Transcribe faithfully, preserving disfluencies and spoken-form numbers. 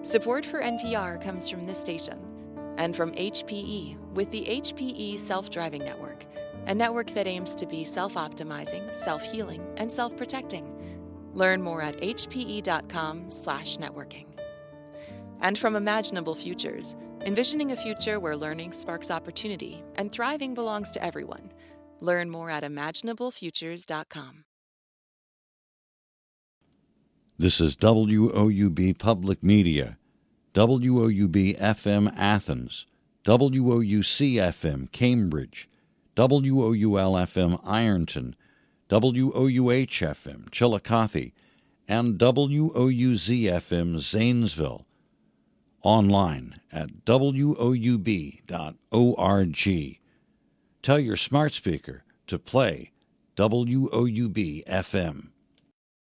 Support for N P R comes from this station and from H P E with the H P E Self-Driving Network, a network that aims to be self-optimizing, self-healing, and self-protecting. Learn more at hpe.com slash networking. And from Imaginable Futures, envisioning a future where learning sparks opportunity and thriving belongs to everyone. Learn more at imaginable futures dot com. This is W O U B Public Media, W O U B F M Athens, W O U C F M Cambridge, W O U L F M Ironton, W O U H F M Chillicothe, and W O U Z F M Zanesville. Online at W O U B dot org. Tell your smart speaker to play W O U B F M.